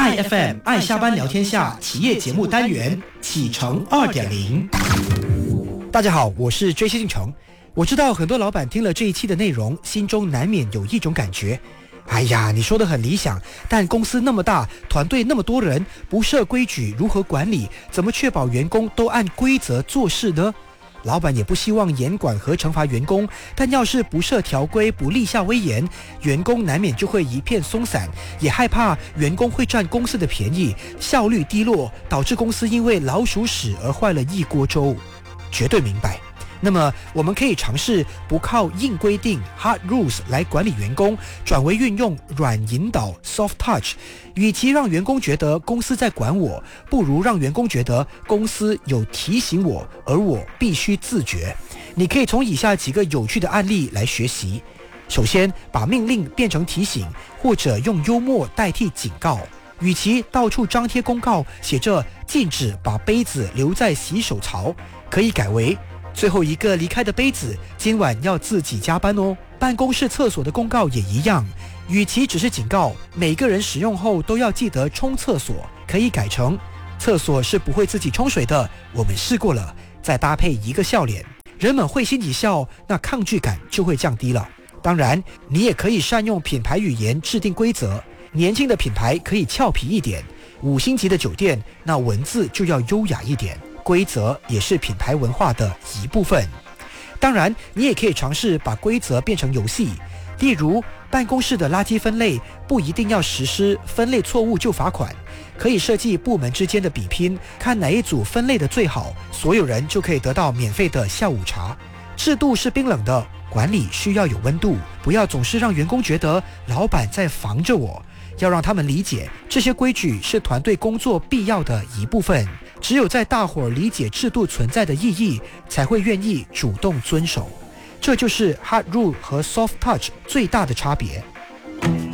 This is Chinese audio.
IFM 爱下班聊天下企业节目单元启程2.0。大家好，我是追星进程。我知道很多老板听了这一期的内容，心中难免有一种感觉，哎呀，你说的很理想，但公司那么大，团队那么多人，不设规矩如何管理？怎么确保员工都按规则做事呢？老板也不希望严管和惩罚员工，但要是不设条规，不立下威严，员工难免就会一片松散，也害怕员工会占公司的便宜，效率低落，导致公司因为老鼠屎而坏了一锅粥。绝对明白。那么我们可以尝试不靠硬规定 hard rules 来管理员工，转为运用软引导 soft touch。与其让员工觉得公司在管我，不如让员工觉得公司有提醒我，而我必须自觉。你可以从以下几个有趣的案例来学习。首先，把命令变成提醒，或者用幽默代替警告。与其到处张贴公告写着禁止把杯子留在洗手槽，可以改为最后一个离开的杯子今晚要自己加班哦。办公室厕所的公告也一样，与其只是警告每个人使用后都要记得冲厕所，可以改成厕所是不会自己冲水的，我们试过了，再搭配一个笑脸，人们会心一笑，那抗拒感就会降低了。当然，你也可以善用品牌语言制定规则，年轻的品牌可以俏皮一点，5星级的酒店那文字就要优雅一点，规则也是品牌文化的一部分。当然，你也可以尝试把规则变成游戏，例如办公室的垃圾分类不一定要实施分类错误就罚款，可以设计部门之间的比拼，看哪一组分类的最好，所有人就可以得到免费的下午茶。制度是冰冷的，管理需要有温度，不要总是让员工觉得老板在防着我，要让他们理解这些规矩是团队工作必要的一部分。只有在大伙儿理解制度存在的意义，才会愿意主动遵守。这就是 hard rule 和 soft touch 最大的差别。